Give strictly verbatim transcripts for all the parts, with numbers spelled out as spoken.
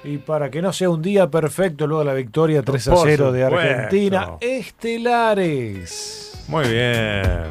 Y para que no sea un día perfecto, luego la victoria tres a cero de Argentina, Estelares. Muy bien.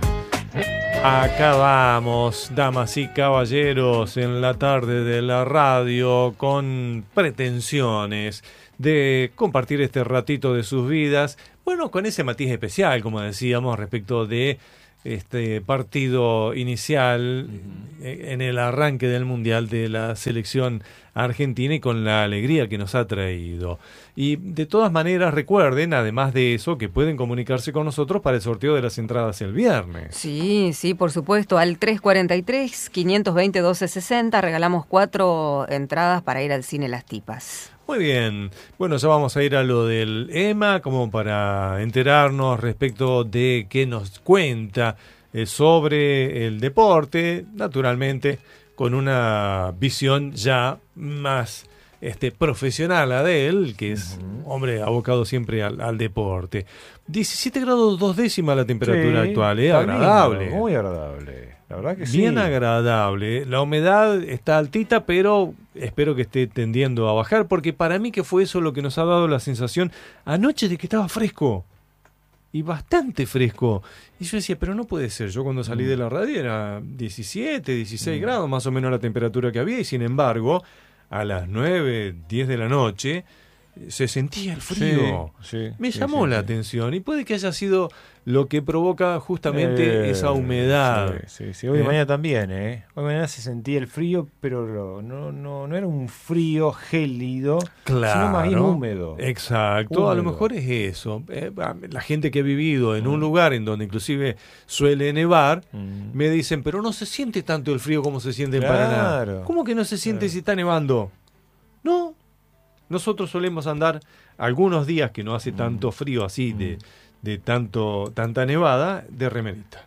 Acá vamos, damas y caballeros, en la tarde de la radio, con pretensiones de compartir este ratito de sus vidas. Bueno, con ese matiz especial, como decíamos, respecto de este partido inicial uh-huh. en el arranque del Mundial de la selección argentina y con la alegría que nos ha traído. Y de todas maneras recuerden, además de eso, que pueden comunicarse con nosotros para el sorteo de las entradas el viernes. Sí, sí, por supuesto, al tres cuatro tres, cinco dos cero, uno dos seis cero regalamos cuatro entradas para ir al cine Las Tipas. Muy bien, bueno, ya vamos a ir a lo del E M A como para enterarnos respecto de qué nos cuenta eh, sobre el deporte, naturalmente con una visión ya más este, profesional la de él, que es uh-huh. hombre abocado siempre al, al deporte. diecisiete grados dos décimas la temperatura sí, actual, ¿eh? Agradable. Lindo, muy agradable. La verdad que sí. Bien agradable. La humedad está altita, pero espero que esté tendiendo a bajar, porque para mí que fue eso lo que nos ha dado la sensación anoche de que estaba fresco. Y bastante fresco. Y yo decía, pero no puede ser. Yo cuando salí mm. de la radio era diecisiete, dieciséis mm. grados más o menos la temperatura que había, y sin embargo, a las nueve, diez de la noche se sentía el frío. Sí, sí, Me sí, llamó sí, la sí. atención, y puede que haya sido lo que provoca justamente eh, esa humedad. Sí, sí, sí. Hoy ¿Eh? y mañana también, ¿eh? Hoy y mañana se sentía el frío, pero no, no, no era un frío gélido, claro, sino más bien húmedo. Exacto, húmedo. A lo mejor es eso. Eh, la gente que ha vivido en mm. un lugar en donde inclusive suele nevar, mm. me dicen, pero no se siente tanto el frío como se siente en claro. Paraná. ¿Cómo que no se siente claro. si está nevando? No, nosotros solemos andar algunos días que no hace tanto frío así, mm. de, de tanto tanta nevada, de remerita.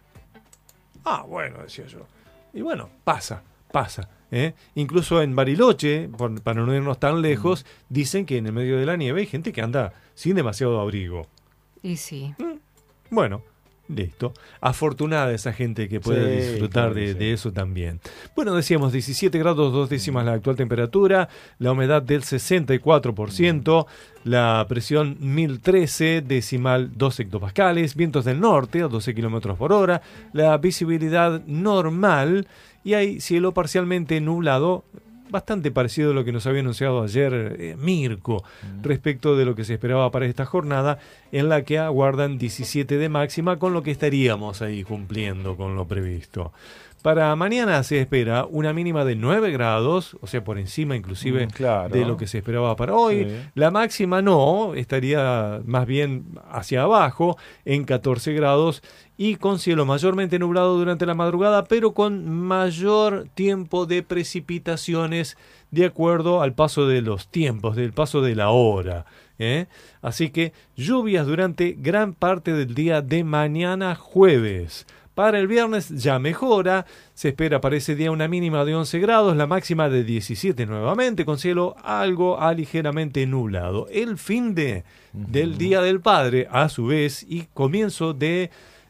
Ah, bueno, decía yo. Y bueno, pasa, pasa. ¿eh? Incluso en Bariloche, por, para no irnos tan lejos, mm. dicen que en el medio de la nieve hay gente que anda sin demasiado abrigo. Y sí. Mm. Bueno, listo. Afortunada esa gente que puede sí, disfrutar claro, de, sí. de eso también. Bueno, decíamos diecisiete grados dos décimas la actual temperatura, la humedad del sesenta y cuatro por ciento, mm. la presión mil trece decimal dos hectopascales, vientos del norte a doce kilómetros por hora, la visibilidad normal y hay cielo parcialmente nublado, bastante parecido a lo que nos había anunciado ayer eh, Mirko, mm. respecto de lo que se esperaba para esta jornada, en la que aguardan diecisiete de máxima, con lo que estaríamos ahí cumpliendo con lo previsto. Para mañana se espera una mínima de nueve grados, o sea, por encima inclusive mm, claro. de lo que se esperaba para hoy. Sí. La máxima no, estaría más bien hacia abajo, en catorce grados, y con cielo mayormente nublado durante la madrugada, pero con mayor tiempo de precipitaciones de acuerdo al paso de los tiempos, del paso de la hora. ¿eh? Así que lluvias durante gran parte del día de mañana jueves. Para el viernes ya mejora, se espera para ese día una mínima de once grados, la máxima de diecisiete nuevamente, con cielo algo a ligeramente nublado. El fin de, uh-huh. del Día del Padre, a su vez, y comienzo de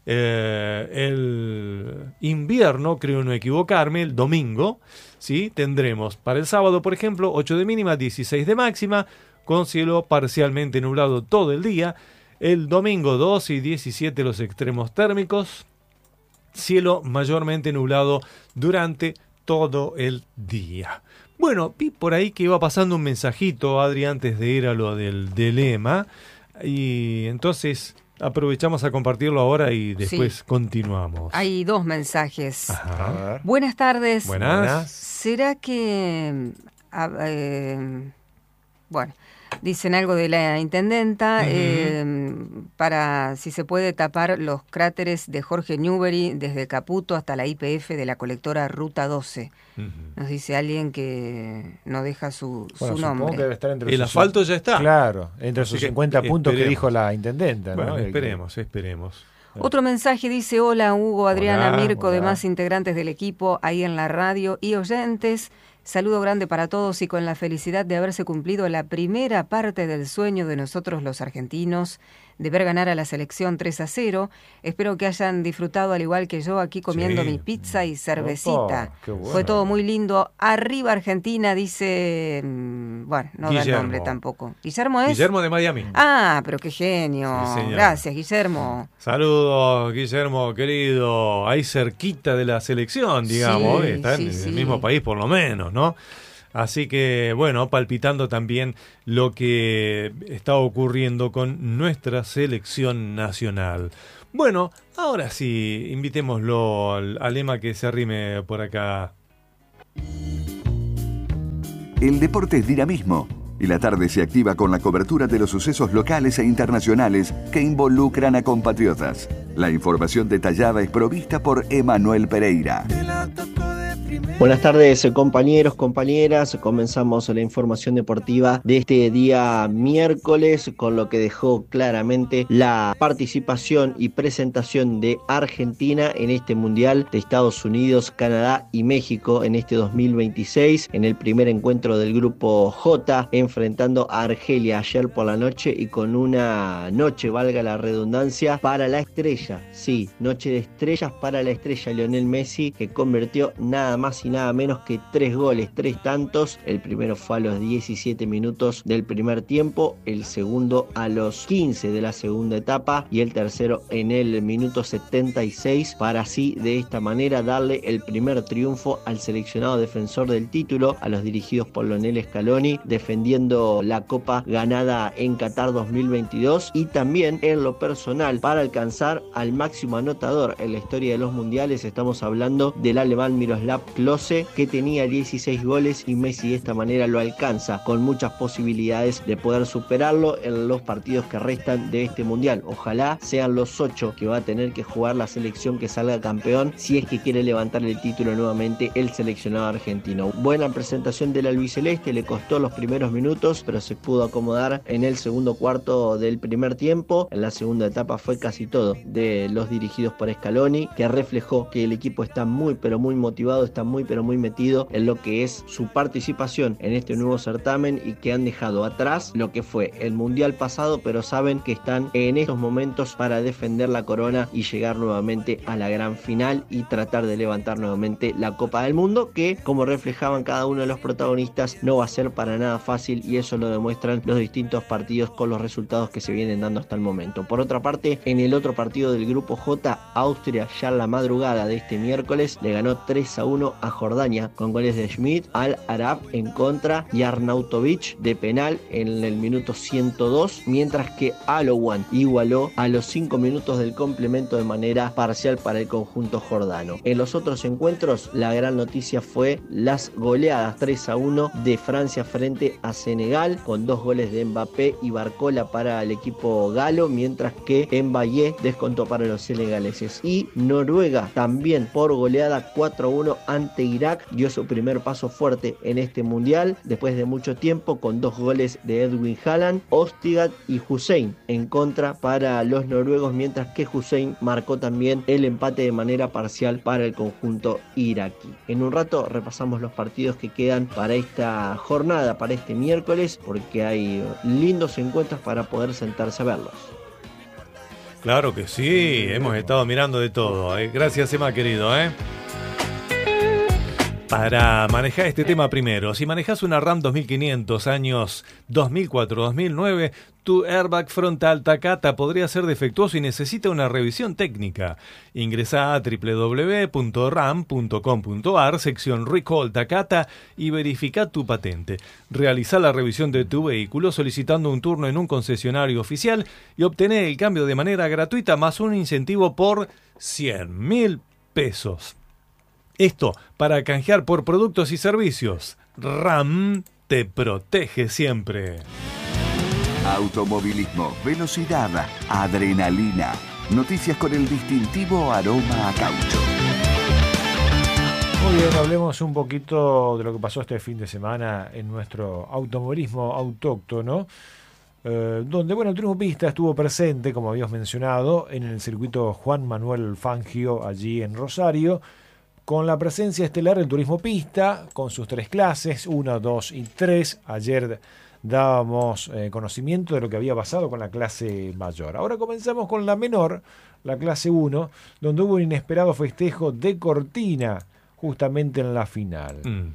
eh, el invierno, creo no equivocarme, el domingo, ¿sí? Tendremos para el sábado, por ejemplo, ocho de mínima, dieciséis de máxima, con cielo parcialmente nublado todo el día. El domingo doce y diecisiete los extremos térmicos, cielo mayormente nublado durante todo el día. Bueno, vi por ahí que iba pasando un mensajito, Adri, antes de ir a lo del dilema, y entonces aprovechamos a compartirlo ahora y después sí. continuamos. Hay dos mensajes. Ajá. Buenas tardes. Buenas. ¿Será que... A, eh, bueno... Dicen algo de la intendenta, uh-huh. eh, para si se puede tapar los cráteres de Jorge Newbery desde Caputo hasta la I P F de la colectora Ruta doce. Uh-huh. Nos dice alguien que no deja su, bueno, su nombre. Que debe estar entre el sus, asfalto ya está. Claro, entre sus cincuenta que, puntos esperemos. que dijo la intendenta. Bueno, ¿no? esperemos, esperemos. Otro mensaje dice, hola Hugo, Adriana, hola, Mirko, hola. demás integrantes del equipo ahí en la radio y oyentes. Saludo grande para todos y con la felicidad de haberse cumplido la primera parte del sueño de nosotros los argentinos, de ver ganar a la selección tres a cero. Espero que hayan disfrutado al igual que yo aquí comiendo Sí. mi pizza y cervecita. Opa, qué bueno. Fue todo muy lindo. Arriba Argentina, dice... mm, Bueno, no da el Guillermo. nombre tampoco. ¿Guillermo es? Guillermo de Miami. Ah, pero qué genio. Sí, señor. Gracias, Guillermo. Saludos, Guillermo, querido. Ahí cerquita de la selección, digamos. Sí, ¿eh? Está sí, en sí. el mismo país por lo menos, ¿no? Así que, bueno, palpitando también lo que está ocurriendo con nuestra selección nacional. Bueno, ahora sí, invitémoslo al, al Ema que se arrime por acá. El deporte es dinamismo y la tarde se activa con la cobertura de los sucesos locales e internacionales que involucran a compatriotas. La información detallada es provista por Emanuel Pereira. Buenas tardes, compañeros, compañeras. Comenzamos la información deportiva de este día miércoles con lo que dejó claramente la participación y presentación de Argentina en este Mundial de Estados Unidos, Canadá y México en este dos mil veintiséis, en el primer encuentro del grupo J, enfrentando a Argelia ayer por la noche y con una noche, valga la redundancia, para la estrella. Sí, noche de estrellas para la estrella Lionel Messi, que convirtió nada más y nada menos que tres goles, tres tantos. El primero fue a los diecisiete minutos del primer tiempo, el segundo a los quince de la segunda etapa y el tercero en el minuto setenta y seis, para así de esta manera darle el primer triunfo al seleccionado defensor del título, a los dirigidos por Lionel Scaloni, defendiendo la copa ganada en Qatar dos mil veintidós, y también en lo personal para alcanzar al máximo anotador en la historia de los mundiales. Estamos hablando del alemán Miroslav Klose, que tenía dieciséis goles, y Messi de esta manera lo alcanza con muchas posibilidades de poder superarlo en los partidos que restan de este mundial. Ojalá sean los ocho que va a tener que jugar la selección que salga campeón, si es que quiere levantar el título nuevamente el seleccionado argentino. Buena presentación del albiceleste, le costó los primeros minutos, pero se pudo acomodar en el segundo cuarto del primer tiempo. En la segunda etapa fue casi todo de los dirigidos por Scaloni, que reflejó que el equipo está muy pero muy motivado, está muy pero muy metido en lo que es su participación en este nuevo certamen, y que han dejado atrás lo que fue el mundial pasado, pero saben que están en estos momentos para defender la corona y llegar nuevamente a la gran final y tratar de levantar nuevamente la Copa del Mundo, que, como reflejaban cada uno de los protagonistas, no va a ser para nada fácil, y eso lo demuestran los distintos partidos con los resultados que se vienen dando hasta el momento. Por otra parte, en el otro partido del grupo J, Austria ya en la madrugada de este miércoles le ganó tres a uno a Jordania, con goles de Schmidt, Al-Arab en contra y Arnautovic de penal en el minuto ciento dos, mientras que Alowan igualó a los cinco minutos del complemento de manera parcial para el conjunto jordano. En los otros encuentros, la gran noticia fue las goleadas tres a uno de Francia frente a Senegal, con dos goles de Mbappé y Barcola para el equipo galo, mientras que Mbaye descontó para los senegaleses. Y Noruega, también por goleada cuatro a uno ante Irak, dio su primer paso fuerte en este mundial después de mucho tiempo, con dos goles de Edwin Haaland, Ostigad y Hussein en contra para los noruegos, mientras que Hussein marcó también el empate de manera parcial para el conjunto iraquí. En un rato repasamos los partidos que quedan para esta jornada, para este miércoles, porque hay lindos encuentros para poder sentarse a verlos. Claro que sí, hemos estado mirando de todo. ¿eh? Gracias, Emma, querido. ¿eh? Para manejar este tema primero, si manejas una RAM dos mil quinientos años dos mil cuatro a dos mil nueve, tu airbag frontal Takata podría ser defectuoso y necesita una revisión técnica. Ingresa a doble u doble u doble u punto ram punto com punto a r, sección Recall Takata, y verifica tu patente. Realiza la revisión de tu vehículo solicitando un turno en un concesionario oficial y obtener el cambio de manera gratuita, más un incentivo por cien mil pesos. Esto para canjear por productos y servicios. RAM te protege siempre. Automovilismo, velocidad, adrenalina. Noticias con el distintivo aroma a caucho. Muy bien, hablemos un poquito de lo que pasó este fin de semana en nuestro automovilismo autóctono, eh, donde, bueno, el Triunfo Pista estuvo presente, como habíamos mencionado, en el circuito Juan Manuel Fangio, allí en Rosario, con la presencia estelar del turismo pista, con sus tres clases, uno, dos y tres. Ayer dábamos eh, conocimiento de lo que había pasado con la clase mayor. Ahora comenzamos con la menor, la clase uno, donde hubo un inesperado festejo de cortina, justamente en la final. Mm.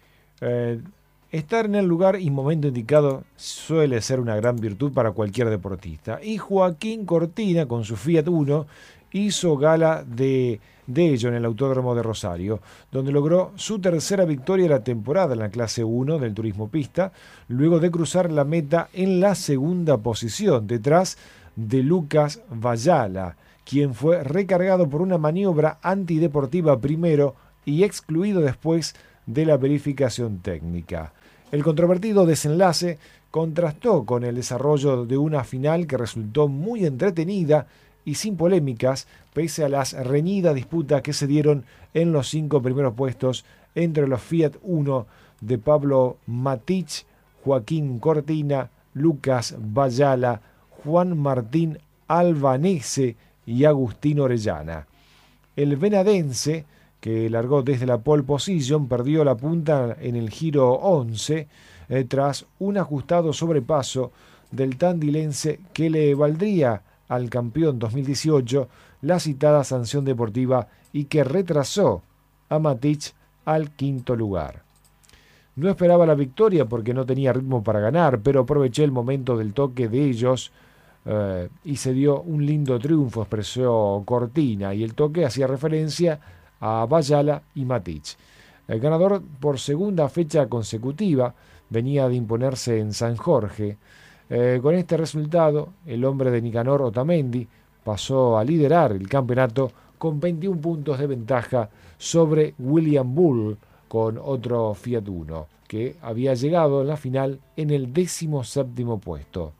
Eh, estar en el lugar y momento indicado suele ser una gran virtud para cualquier deportista. Y Joaquín Cortina, con su Fiat Uno, hizo gala de, de ello en el Autódromo de Rosario, donde logró su tercera victoria de la temporada en la clase uno del turismo pista, luego de cruzar la meta en la segunda posición, detrás de Lucas Vallala, quien fue recargado por una maniobra antideportiva primero y excluido después de la verificación técnica. El controvertido desenlace contrastó con el desarrollo de una final que resultó muy entretenida y sin polémicas, pese a las reñidas disputas que se dieron en los cinco primeros puestos entre los Fiat Uno de Pablo Matich, Joaquín Cortina, Lucas Vallala, Juan Martín Albanese y Agustín Orellana. El venadense, que largó desde la pole position, perdió la punta en el giro once eh, tras un ajustado sobrepaso del tandilense que le valdría al campeón dos mil dieciocho la citada sanción deportiva y que retrasó a Matich al quinto lugar. No esperaba la victoria porque no tenía ritmo para ganar, pero aproveché el momento del toque de ellos eh, y se dio un lindo triunfo, expresó Cortina, y el toque hacía referencia a Vallala y Matich. El ganador por segunda fecha consecutiva venía de imponerse en San Jorge. Eh, con este resultado, el hombre de Nicanor Otamendi pasó a liderar el campeonato con veintiún puntos de ventaja sobre William Bull, con otro Fiat Uno, que había llegado en la final en el décimo séptimo puesto.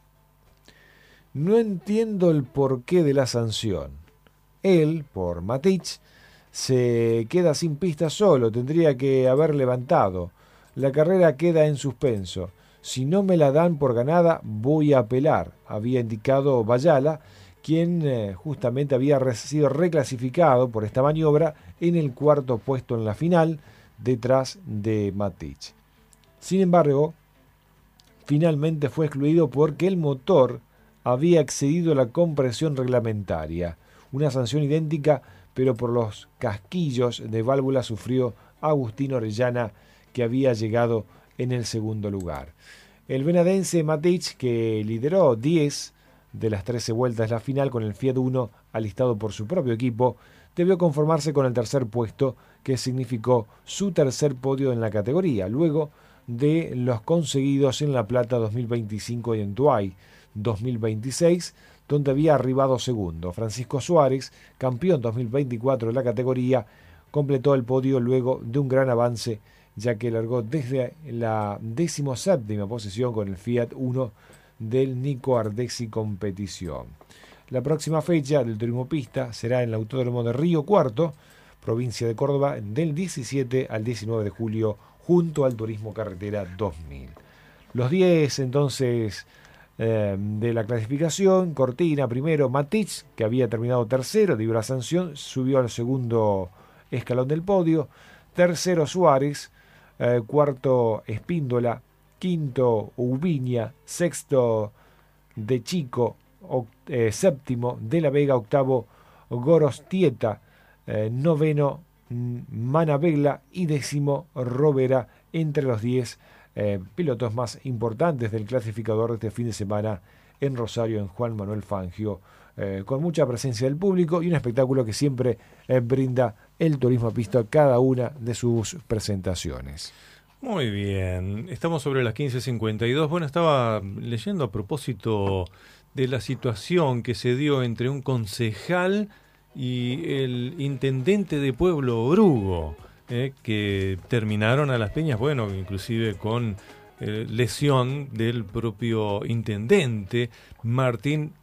No entiendo el porqué de la sanción. Él, por Matich, se queda sin pista solo, tendría que haber levantado. La carrera queda en suspenso. Si no me la dan por ganada, voy a apelar, había indicado Vallala, quien eh, justamente había sido reclasificado por esta maniobra en el cuarto puesto en la final, detrás de Matich. Sin embargo, finalmente fue excluido porque el motor había excedido la compresión reglamentaria. Una sanción idéntica, pero por los casquillos de válvula sufrió Agustín Orellana, que había llegado en el segundo lugar. El venadense Matich, que lideró diez de las trece vueltas de la final con el Fiat Uno alistado por su propio equipo, debió conformarse con el tercer puesto, que significó su tercer podio en la categoría, luego de los conseguidos en La Plata dos mil veinticinco y en Douai dos mil veintiséis, donde había arribado segundo. Francisco Suárez, campeón dos mil veinticuatro de la categoría, completó el podio luego de un gran avance, ya que largó desde la decimoséptima posición con el Fiat Uno del Nico Ardexi Competición. La próxima fecha del turismo pista será en el Autódromo de Río Cuarto, provincia de Córdoba, del diecisiete al diecinueve de julio, junto al Turismo Carretera dos mil. Los diez entonces eh, de la clasificación: Cortina primero, Matich, que había terminado tercero, dio la sanción, subió al segundo escalón del podio. Tercero Suárez, eh, cuarto Espíndola, quinto Ubiña, sexto De Chico, o, eh, séptimo De la Vega, octavo Gorostieta, eh, noveno Manabela y décimo Robera, entre los diez eh, pilotos más importantes del clasificador de este fin de semana en Rosario, en Juan Manuel Fangio, eh, con mucha presencia del público y un espectáculo que siempre eh, brinda el turismo pista cada una de sus presentaciones. Muy bien, estamos sobre las quince cincuenta y dos. Bueno, estaba leyendo a propósito de la situación que se dio entre un concejal y el intendente de Pueblo Orugo, eh, que terminaron a las peñas, bueno, inclusive con eh, lesión del propio intendente Martín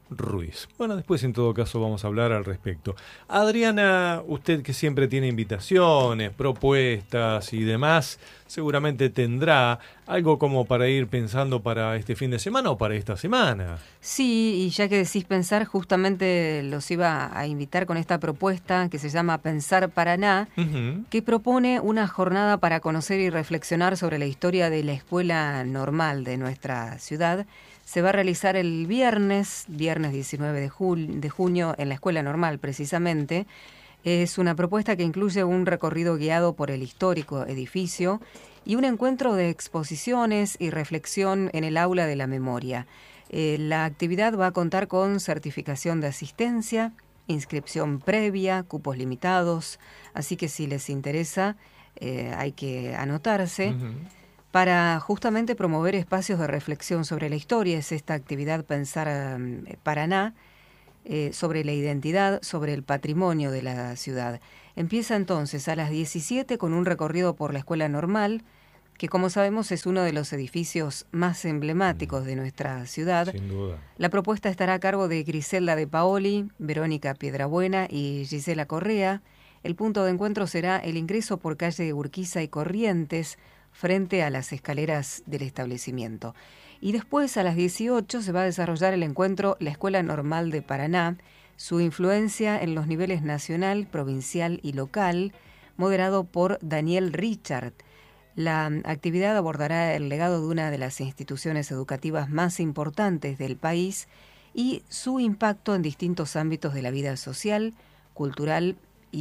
Ruiz. Bueno, después en todo caso vamos a hablar al respecto. Adriana, usted que siempre tiene invitaciones, propuestas y demás, seguramente tendrá algo como para ir pensando para este fin de semana o para esta semana. Sí, y ya que decís pensar, justamente los iba a invitar con esta propuesta que se llama Pensar Paraná, uh-huh. que propone una jornada para conocer y reflexionar sobre la historia de la escuela normal de nuestra ciudad. Se va a realizar el viernes, viernes diecinueve de, jul- de junio, en la Escuela Normal, precisamente. Es una propuesta que incluye un recorrido guiado por el histórico edificio y un encuentro de exposiciones y reflexión en el aula de la memoria. Eh, la actividad va a contar con certificación de asistencia, inscripción previa, cupos limitados, así que si les interesa eh, hay que anotarse. Uh-huh. Para justamente promover espacios de reflexión sobre la historia, es esta actividad Pensar eh, Paraná, eh, sobre la identidad, sobre el patrimonio de la ciudad. Empieza entonces a las diecisiete con un recorrido por la Escuela Normal, que como sabemos es uno de los edificios más emblemáticos de nuestra ciudad. Sin duda. La propuesta estará a cargo de Griselda de Paoli, Verónica Piedrabuena y Gisela Correa. El punto de encuentro será el ingreso por calle Urquiza y Corrientes, frente a las escaleras del establecimiento. Y después, a las dieciocho, se va a desarrollar el encuentro La Escuela Normal de Paraná, su influencia en los niveles nacional, provincial y local, moderado por Daniel Richard. La actividad abordará el legado de una de las instituciones educativas más importantes del país y su impacto en distintos ámbitos de la vida social, cultural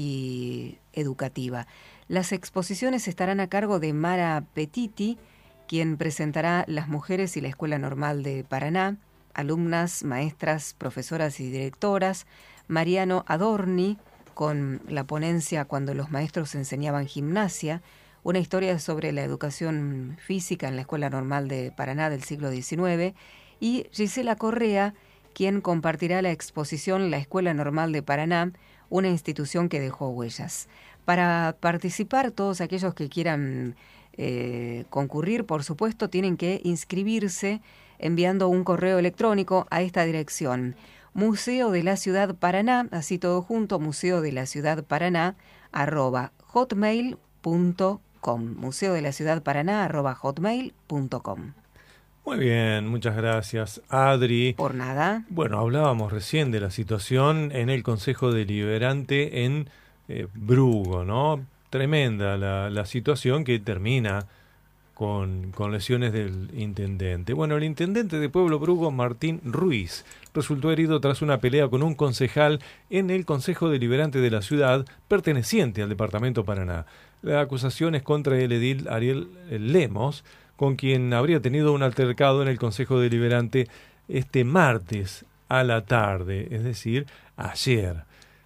y educativa. Las exposiciones estarán a cargo de Mara Petiti, quien presentará Las mujeres y la Escuela Normal de Paraná, alumnas, maestras, profesoras y directoras, Mariano Adorni, con la ponencia Cuando los maestros enseñaban gimnasia, una historia sobre la educación física en la Escuela Normal de Paraná del siglo diecinueve, y Gisela Correa, quien compartirá la exposición La Escuela Normal de Paraná, una institución que dejó huellas. Para participar, todos aquellos que quieran eh, concurrir, por supuesto, tienen que inscribirse enviando un correo electrónico a esta dirección: Museo de la Ciudad Paraná, así todo junto, Museo de la Ciudad Paraná, arroba hotmail punto com. Museo de la Ciudad Paraná, arroba hotmail punto com. Muy bien, muchas gracias, Adri. Por nada. Bueno, hablábamos recién de la situación en el Consejo Deliberante en eh, Brugo, ¿no? Tremenda la, la situación que termina con, con lesiones del intendente. Bueno, el intendente de Pueblo Brugo, Martín Ruiz, resultó herido tras una pelea con un concejal en el Consejo Deliberante de la ciudad, perteneciente al departamento Paraná. La acusación es contra el edil Ariel Lemos, con quien habría tenido un altercado en el Consejo Deliberante este martes a la tarde, es decir, ayer.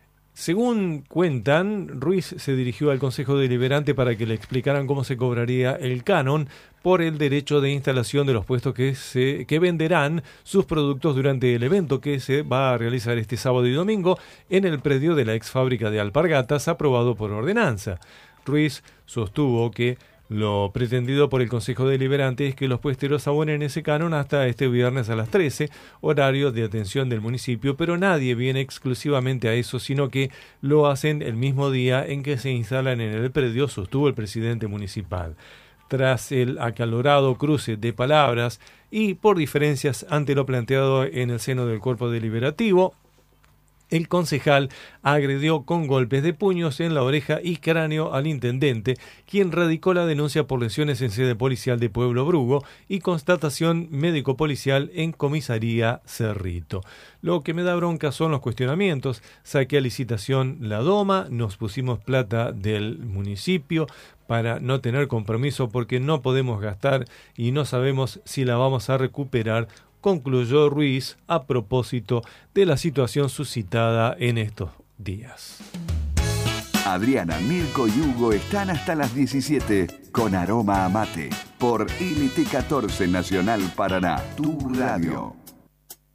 Según cuentan, Ruiz se dirigió al Consejo Deliberante para que le explicaran cómo se cobraría el canon por el derecho de instalación de los puestos que, se, que venderán sus productos durante el evento que se va a realizar este sábado y domingo en el predio de la ex fábrica de alpargatas, aprobado por ordenanza. Ruiz sostuvo que lo pretendido por el Consejo Deliberante es que los puesteros abonen ese canon hasta este viernes a las trece, horario de atención del municipio, pero nadie viene exclusivamente a eso, sino que lo hacen el mismo día en que se instalan en el predio, sostuvo el presidente municipal. Tras el acalorado cruce de palabras y por diferencias ante lo planteado en el seno del cuerpo deliberativo, el concejal agredió con golpes de puños en la oreja y cráneo al intendente, quien radicó la denuncia por lesiones en sede policial de Pueblo Brugo y constatación médico-policial en comisaría Cerrito. Lo que me da bronca son los cuestionamientos. Saqué a licitación la doma, nos pusimos plata del municipio para no tener compromiso porque no podemos gastar y no sabemos si la vamos a recuperar, concluyó Ruiz a propósito de la situación suscitada en estos días. Adriana, Mirko y Hugo están hasta las diecisiete con Aroma a Mate por L T catorce Nacional Paraná, tu radio.